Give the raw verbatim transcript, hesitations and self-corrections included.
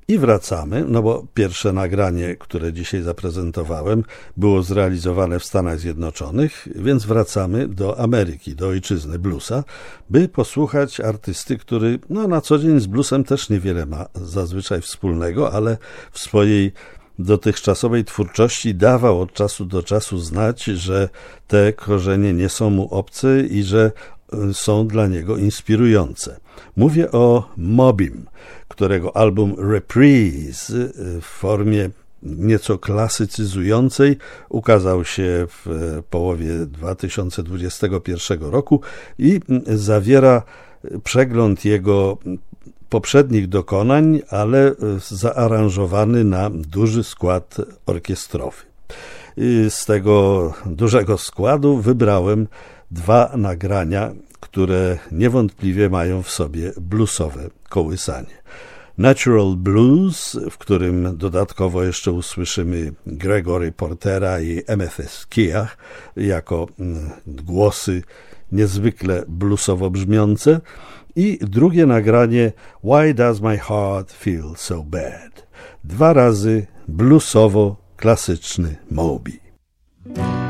I wracamy, no bo pierwsze nagranie, które dzisiaj zaprezentowałem, było zrealizowane w Stanach Zjednoczonych, więc wracamy do Ameryki, do ojczyzny bluesa, by posłuchać artysty, który no, na co dzień z bluesem też niewiele ma zazwyczaj wspólnego, ale w swojej dotychczasowej twórczości dawał od czasu do czasu znać, że te korzenie nie są mu obce i że są dla niego inspirujące. Mówię o Mobim, którego album Reprise w formie nieco klasycyzującej ukazał się w połowie dwa tysiące dwudziestego pierwszego roku i zawiera przegląd jego poprzednich dokonań, ale zaaranżowany na duży skład orkiestrowy. Z tego dużego składu wybrałem dwa nagrania, które niewątpliwie mają w sobie bluesowe kołysanie. Natural Blues, w którym dodatkowo jeszcze usłyszymy Gregory Portera i Amethyst Kiah jako głosy niezwykle bluesowo brzmiące, i drugie nagranie Why Does My Heart Feel So Bad? Dwa razy bluesowo klasyczny Moby.